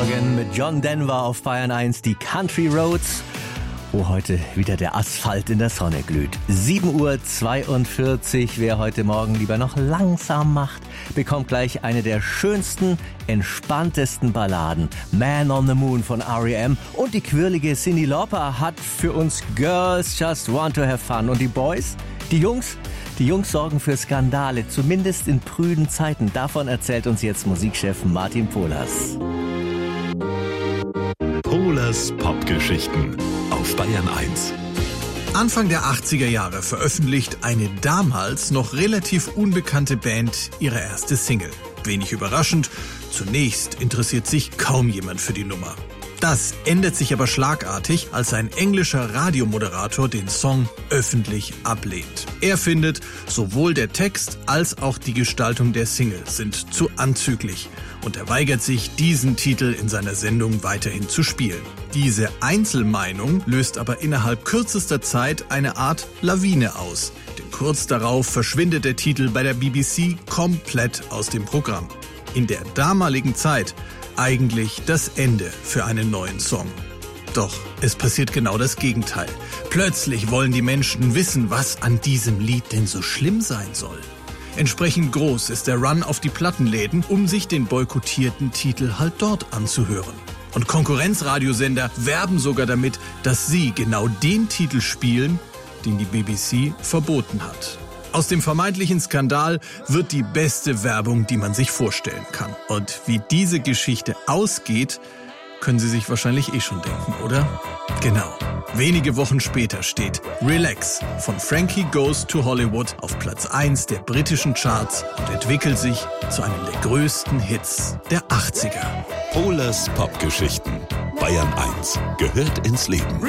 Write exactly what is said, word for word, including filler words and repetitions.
Morgen mit John Denver auf Bayern eins, die Country Roads, wo heute wieder der Asphalt in der Sonne glüht. sieben Uhr zweiundvierzig, wer heute Morgen lieber noch langsam macht, bekommt gleich eine der schönsten, entspanntesten Balladen. Man on the Moon von R E M, und die quirlige Cyndi Lauper hat für uns Girls Just Want to Have Fun. Und die Boys, die Jungs, die Jungs sorgen für Skandale, zumindest in prüden Zeiten. Davon erzählt uns jetzt Musikchef Martin Pohlers. Pohlers Popgeschichten auf Bayern eins. Anfang der achtziger Jahre veröffentlicht eine damals noch relativ unbekannte Band ihre erste Single. Wenig überraschend, zunächst interessiert sich kaum jemand für die Nummer. Das ändert sich aber schlagartig, als ein englischer Radiomoderator den Song öffentlich ablehnt. Er findet, sowohl der Text als auch die Gestaltung der Single sind zu anzüglich, und er weigert sich, diesen Titel in seiner Sendung weiterhin zu spielen. Diese Einzelmeinung löst aber innerhalb kürzester Zeit eine Art Lawine aus, denn kurz darauf verschwindet der Titel bei der B B C komplett aus dem Programm. In der damaligen Zeit eigentlich das Ende für einen neuen Song. Doch es passiert genau das Gegenteil. Plötzlich wollen die Menschen wissen, was an diesem Lied denn so schlimm sein soll. Entsprechend groß ist der Run auf die Plattenläden, um sich den boykottierten Titel halt dort anzuhören. Und Konkurrenzradiosender werben sogar damit, dass sie genau den Titel spielen, den die B B C verboten hat. Aus dem vermeintlichen Skandal wird die beste Werbung, die man sich vorstellen kann. Und wie diese Geschichte ausgeht, können Sie sich wahrscheinlich eh schon denken, oder? Genau. Wenige Wochen später steht Relax von Frankie Goes to Hollywood auf Platz eins der britischen Charts und entwickelt sich zu einem der größten Hits der achtziger. Pohlers Popgeschichten. Bayern eins gehört ins Leben.